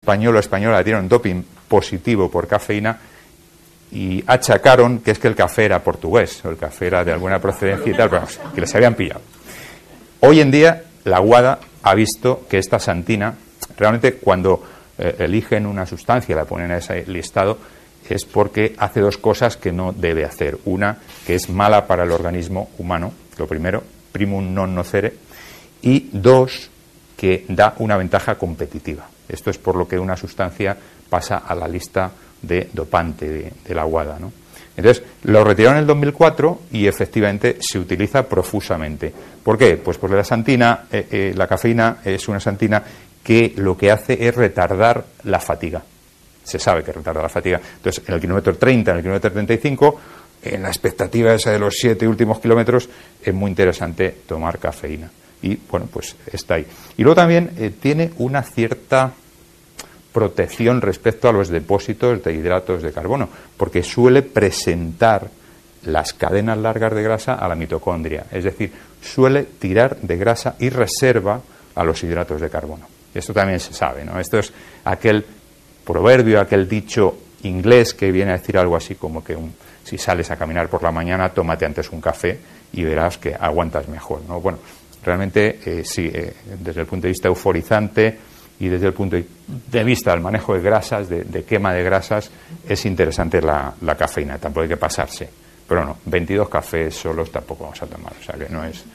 español o española dieron doping positivo por cafeína y achacaron que es que el café era portugués o el café era de alguna procedencia y tal, pero vamos, que les habían pillado. Hoy en día la WADA ha visto que esta santina, realmente cuando eligen una sustancia y la ponen a ese listado, es porque hace dos cosas que no debe hacer. Una, que es mala para el organismo humano, lo primero, primum non nocere, y dos, que da una ventaja competitiva. Esto es por lo que una sustancia pasa a la lista de dopante de la WADA, ¿no? Entonces, lo retiraron en el 2004 y efectivamente se utiliza profusamente. ¿Por qué? Pues porque la santina, la cafeína es una santina que lo que hace es retardar la fatiga. Se sabe que retarda la fatiga. Entonces, en el kilómetro 30, en el kilómetro 35, en la expectativa esa de los 7 últimos kilómetros, es muy interesante tomar cafeína. Y, bueno, pues está ahí. Y luego también tiene una cierta protección respecto a los depósitos de hidratos de carbono, porque suele presentar las cadenas largas de grasa a la mitocondria. Es decir, suele tirar de grasa y reserva a los hidratos de carbono. Esto también se sabe, ¿no? Esto es aquel proverbio, aquel dicho inglés que viene a decir algo así como que si sales a caminar por la mañana, tómate antes un café y verás que aguantas mejor, ¿no? Bueno, realmente sí, desde el punto de vista euforizante y desde el punto de vista del manejo de grasas, de quema de grasas, es interesante la cafeína, tampoco hay que pasarse. Pero no, 22 cafés solos tampoco vamos a tomar, o sea que no es...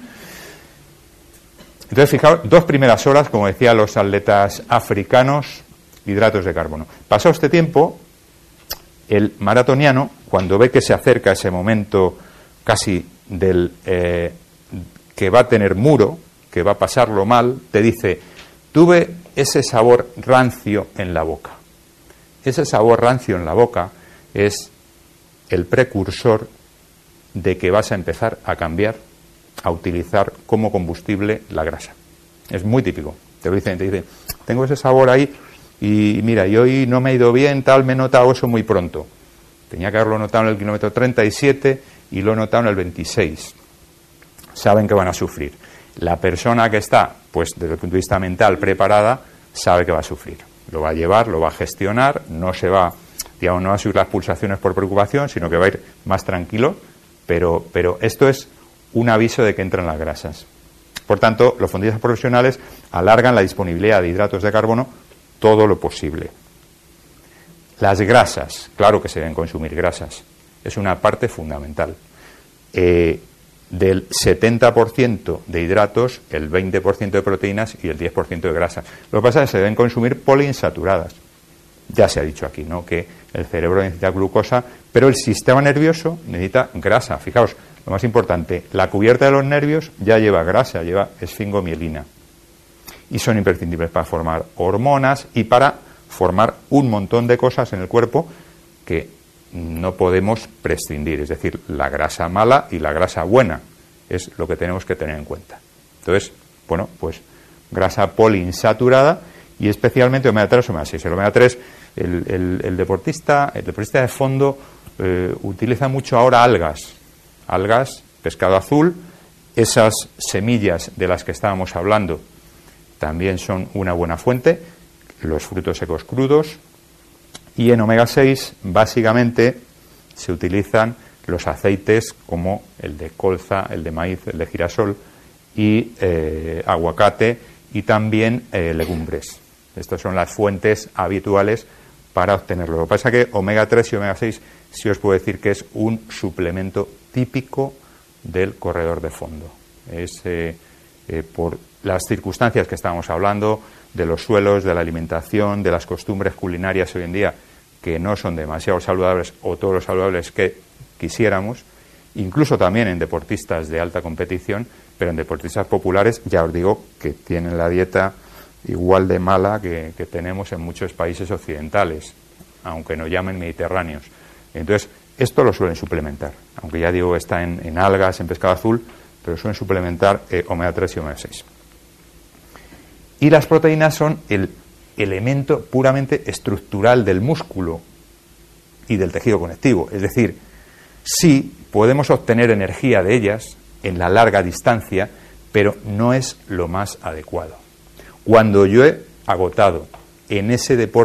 Entonces, fijaos, 2 primeras horas, como decía los atletas africanos, hidratos de carbono. Pasado este tiempo, el maratoniano, cuando ve que se acerca ese momento casi del que va a tener muro, que va a pasarlo mal, te dice, tuve ese sabor rancio en la boca. Ese sabor rancio en la boca es el precursor de que vas a empezar a cambiar, a utilizar como combustible la grasa. Es muy típico. Te lo dicen, te dicen, tengo ese sabor ahí y mira, y hoy no me ha ido bien, tal, me he notado eso muy pronto. Tenía que haberlo notado en el kilómetro 37 y lo he notado en el 26. Saben que van a sufrir. La persona que está, pues desde el punto de vista mental, preparada, sabe que va a sufrir. Lo va a llevar, lo va a gestionar, no se va, digamos, no va a subir las pulsaciones por preocupación, sino que va a ir más tranquilo, pero esto es un aviso de que entran las grasas. Por tanto, los fondistas profesionales alargan la disponibilidad de hidratos de carbono todo lo posible. Las grasas, claro que se deben consumir grasas, es una parte fundamental. Del 70% de hidratos, el 20% de proteínas y el 10% de grasa. Lo que pasa es que se deben consumir poliinsaturadas. Ya se ha dicho aquí, ¿no?, que el cerebro necesita glucosa, pero el sistema nervioso necesita grasa. Fijaos, lo más importante, la cubierta de los nervios ya lleva grasa, lleva esfingomielina. Y son imprescindibles para formar hormonas y para formar un montón de cosas en el cuerpo que no podemos prescindir, es decir, la grasa mala y la grasa buena es lo que tenemos que tener en cuenta. Entonces, bueno, pues grasa poliinsaturada y especialmente omega 3 o omega 6. El omega 3, el deportista de fondo utiliza mucho ahora algas, pescado azul, esas semillas de las que estábamos hablando también son una buena fuente, los frutos secos crudos. Y en omega 6 básicamente se utilizan los aceites como el de colza, el de maíz, el de girasol y aguacate y también legumbres. Estas son las fuentes habituales para obtenerlo. Lo que pasa es que omega 3 y omega 6 sí os puedo decir que es un suplemento típico del corredor de fondo. Es por las circunstancias que estábamos hablando, de los suelos, de la alimentación, de las costumbres culinarias hoy en día, que no son demasiado saludables o todos los saludables que quisiéramos, incluso también en deportistas de alta competición, pero en deportistas populares, ya os digo que tienen la dieta igual de mala que tenemos en muchos países occidentales, aunque nos llamen mediterráneos. Entonces, esto lo suelen suplementar, aunque ya digo, está en algas, en pescado azul, pero suelen suplementar omega 3 y omega 6. Y las proteínas son el elemento puramente estructural del músculo y del tejido conectivo. Es decir, sí podemos obtener energía de ellas en la larga distancia, pero no es lo más adecuado. Cuando yo he agotado en ese deporte